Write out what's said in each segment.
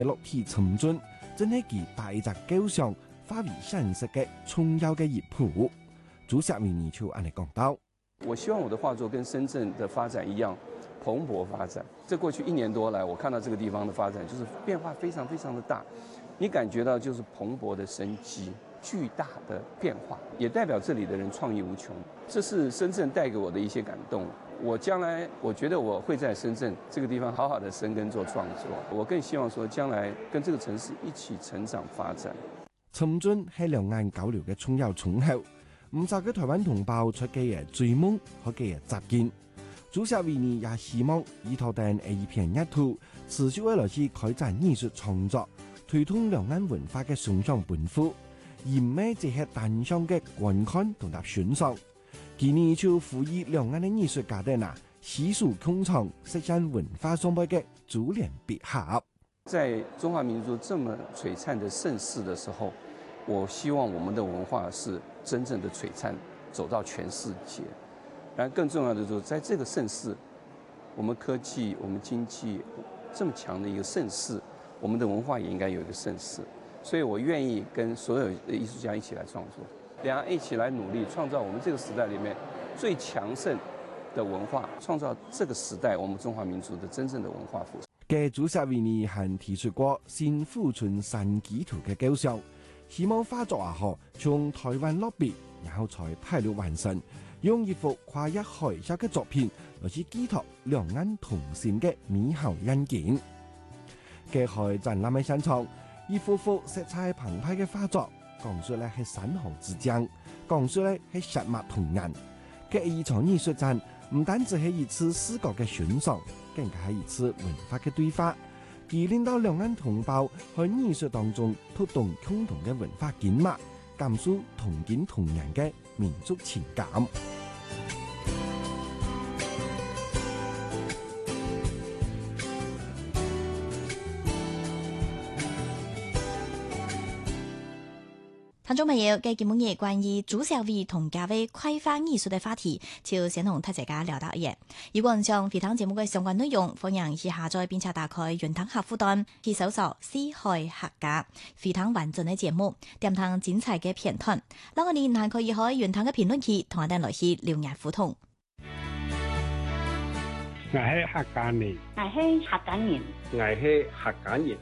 落地沉樽，真係其大隻構想化為現實嘅重要嘅一步。主席維尼就按嚟講到： 我希望我的畫作跟深圳的發展一樣蓬勃發展。這過去1年多來，我看到這個地方的發展，就是變化非常非常的大，你感覺到就是蓬勃的生機。巨大的變化，也代表這裡的人創意無窮。這是深圳帶給我的一些感動。我將來，我覺得我會在深圳這個地方好好的生根做創作。我更希望說，將來跟這個城市一起成長發展。 沉樽係兩岸交流嘅重要窗口，唔少嘅台灣同胞出嘅嘢追夢，學嘅嘢習見。主席維尼也希望依托定一片一圖，持續來去開展藝術創作，推動兩岸文化嘅雙向奔赴。而唔係只係單向嘅觀看同埋欣賞，今年就呼籲兩岸嘅藝術家哋攜手共創實現文化雙倍嘅珠聯璧合。 在中華民族這麼璀璨的盛世的時候，我希望我們的文化是真正的璀璨，走到全世界。然後更重要的就是，在這個盛世，我們科技、我們經濟這麼強的一個盛世，我們的文化也應該有一個盛世。所以我願意跟所有藝術家一起來創作，兩岸一起來努力，創造我們這個時代裡面最強盛的文化，創造這個時代我們中華民族的真正的文化復興。 嘅主席維尼還提出過新富春山基圖嘅構想，希望畫作後從台灣落筆，然後才大陸完成，用一幅跨越海峽嘅作品來去寄託兩岸同心嘅美好願景。嘅喺展覽嘅現場，一幅幅色彩澎湃嘅畫作，講述咧係山河之江，講述咧係實物同人。嘅一場藝術展唔單止係一次視覺嘅欣賞，更加係一次文化嘅對話，而令到兩岸同胞喺藝術當中推動共同嘅文化緊密，感受同見同仁嘅民族情感。 聽眾朋友，嘅節目嘢關於朱小偉同家位規劃藝術嘅話題，就先同大家聊到嘢。如果想回聽節目嘅相關內容，歡迎去下載並且打開雲端客戶端，去搜索四海客家，回聽完整嘅節目，點聽精彩嘅片段。嗱，我哋還可以喺雲端嘅評論區同我哋來去留言互動。 我係客家人， 我係客家人， 我係客家人，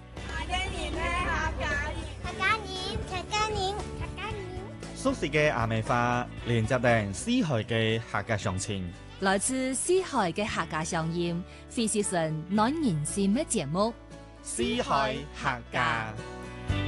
熟悉嘅阿美花，連接定四海嘅客家鄉情， 來自四海嘅客家鄉音，非是純耐人心嘅節目。 四海客家。